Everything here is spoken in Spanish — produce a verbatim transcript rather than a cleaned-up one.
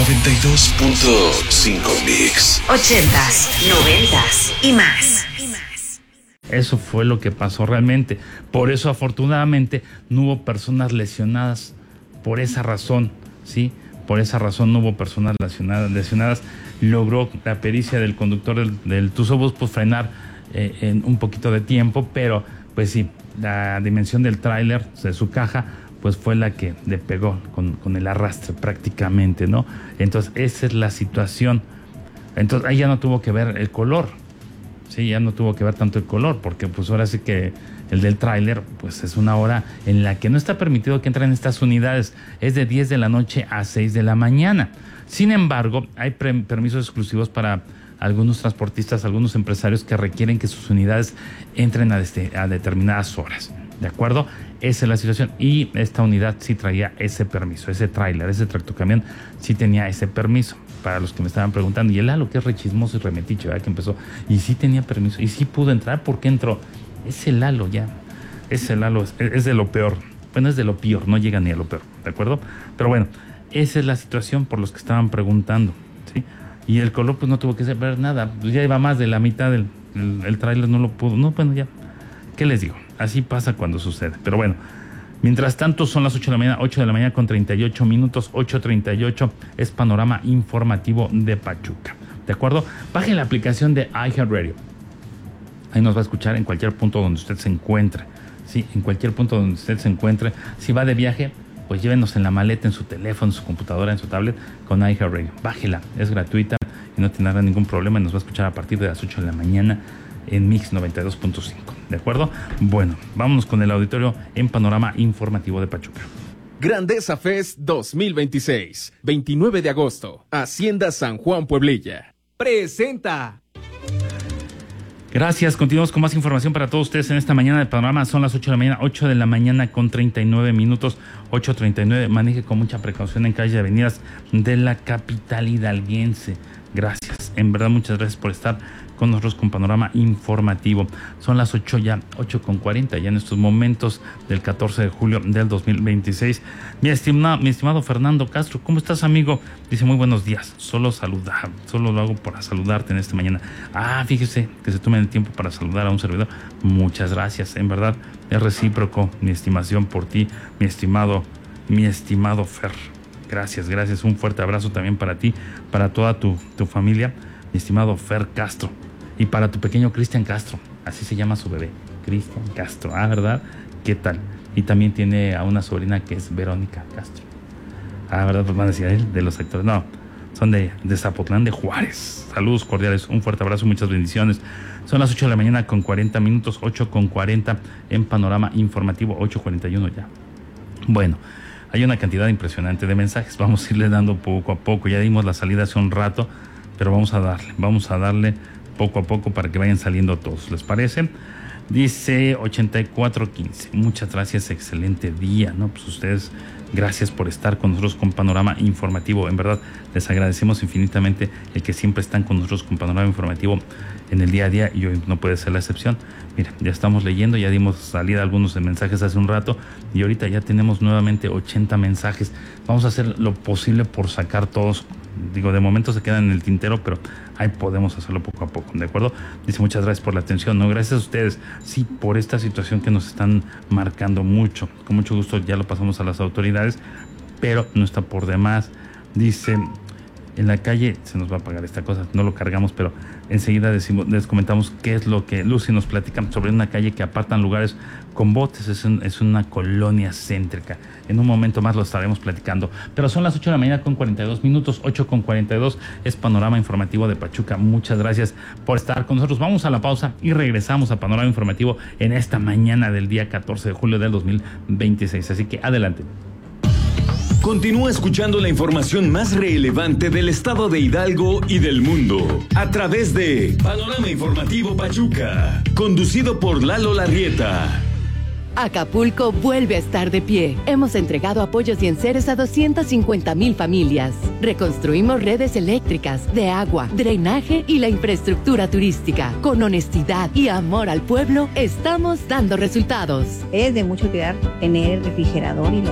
noventa y dos punto cinco Mix. Ochentas, noventas y más. Eso fue lo que pasó realmente. Por eso, afortunadamente, no hubo personas lesionadas. Por esa razón, ¿sí? Por esa razón no hubo personas lesionadas. lesionadas. Logró la pericia del conductor del, del Tusobús pues frenar eh, en un poquito de tiempo, pero pues sí, la dimensión del tráiler, de su caja, pues fue la que le pegó con, con el arrastre prácticamente, ¿no? Entonces, esa es la situación. Entonces, ahí ya no tuvo que ver el color. Sí, ya no tuvo que ver tanto el color, porque pues ahora sí que el del tráiler, pues es una hora en la que no está permitido que entren estas unidades. Es de diez de la noche a seis de la mañana. Sin embargo, hay pre- permisos exclusivos para algunos transportistas, algunos empresarios que requieren que sus unidades entren a, este, a determinadas horas. ¿De acuerdo? Esa es la situación. Y esta unidad sí traía ese permiso, ese tráiler, ese tractocamión sí tenía ese permiso. Para los que me estaban preguntando, y el Lalo, que es rechismoso y remetiche, ¿verdad? Que empezó, y sí tenía permiso, y sí pudo entrar. ¿Por qué entró? Ese Lalo ya, ese Lalo es, es de lo peor. Bueno, es de lo peor, no llega ni a lo peor, ¿de acuerdo? Pero bueno, esa es la situación por los que estaban preguntando, ¿sí? Y el color, pues no tuvo que ver nada, pues ya iba más de la mitad del el, el tráiler, no lo pudo, no, bueno, ya, ¿qué les digo? Así pasa cuando sucede, pero bueno. Mientras tanto, son las ocho de la mañana, ocho de la mañana con treinta y ocho minutos, ocho treinta y ocho, es Panorama Informativo de Pachuca. ¿De acuerdo? Baje la aplicación de iHeartRadio. Ahí nos va a escuchar en cualquier punto donde usted se encuentre. Sí, en cualquier punto donde usted se encuentre. Si va de viaje, pues llévenos en la maleta, en su teléfono, en su computadora, en su tablet, con iHeartRadio. Bájela, es gratuita y no tendrá ningún problema. Nos va a escuchar a partir de las ocho de la mañana en Mix noventa y dos punto cinco. ¿De acuerdo? Bueno, vámonos con el auditorio en Panorama Informativo de Pachuca. Grandeza Fest dos mil veintiséis, veintinueve de agosto, Hacienda San Juan Pueblilla. Presenta. Gracias, continuamos con más información para todos ustedes en esta mañana de Panorama. Son las ocho de la mañana, ocho de la mañana con treinta y nueve minutos, ocho treinta y nueve. Maneje con mucha precaución en calles y avenidas de la capital hidalguense. Gracias, en verdad muchas gracias por estar con nosotros con Panorama Informativo. Son las ocho ya, ocho con cuarenta ya en estos momentos del catorce de julio del dos mil veintiséis. Mi estimado, mi estimado Fernando Castro, ¿cómo estás, amigo? Dice muy buenos días, solo saludar, solo lo hago para saludarte en esta mañana. Ah, fíjese que se tomen el tiempo para saludar a un servidor. Muchas gracias, en verdad es recíproco mi estimación por ti, mi estimado, mi estimado Fer. Gracias, gracias, un fuerte abrazo también para ti, para toda tu, tu familia, mi estimado Fer Castro. Y para tu pequeño Cristian Castro, así se llama su bebé, Cristian Castro. Ah, ¿verdad? ¿Qué tal? Y también tiene a una sobrina que es Verónica Castro. Ah, ¿verdad? Pues van a decir, él, de los actores. No, son de, de Zapotlán de Juárez. Saludos cordiales, un fuerte abrazo, muchas bendiciones. Son las ocho de la mañana con cuarenta minutos, ocho con cuarenta en Panorama Informativo, ocho cuarenta y uno ya. Bueno, hay una cantidad impresionante de mensajes. Vamos a irle dando poco a poco. Ya dimos la salida hace un rato, pero vamos a darle, vamos a darle poco a poco para que vayan saliendo todos. ¿Les parece? Dice ochenta y cuatro quince. Muchas gracias, excelente día, ¿no? Pues ustedes, gracias por estar con nosotros con Panorama Informativo. En verdad, les agradecemos infinitamente el que siempre están con nosotros con Panorama Informativo en el día a día y hoy no puede ser la excepción. Mira, ya estamos leyendo, ya dimos salida a algunos mensajes hace un rato y ahorita ya tenemos nuevamente ochenta mensajes. Vamos a hacer lo posible por sacar todos. Digo, de momento se quedan en el tintero, pero ahí podemos hacerlo poco a poco, ¿de acuerdo? Dice, muchas gracias por la atención, ¿no? Gracias a ustedes, sí, por esta situación que nos están marcando mucho. Con mucho gusto ya lo pasamos a las autoridades, pero no está por demás. Dice, en la calle se nos va a pagar esta cosa, no lo cargamos, pero enseguida decimos, les comentamos qué es lo que Lucy nos platica sobre una calle que apartan lugares con botes. Es, un, es una colonia céntrica. En un momento más lo estaremos platicando, pero son las ocho de la mañana con cuarenta y dos minutos, ocho con cuarenta y dos, es Panorama Informativo de Pachuca. Muchas gracias por estar con nosotros. Vamos a la pausa y regresamos a Panorama Informativo en esta mañana del día catorce de julio del dos mil veintiséis, así que adelante. Continúa escuchando la información más relevante del estado de Hidalgo y del mundo a través de Panorama Informativo Pachuca, conducido por Lalo Larrieta. Acapulco vuelve a estar de pie. Hemos entregado apoyos y enseres a doscientas cincuenta mil familias. Reconstruimos redes eléctricas, de agua, drenaje y la infraestructura turística. Con honestidad y amor al pueblo, estamos dando resultados. Es de mucho cuidar tener refrigerador y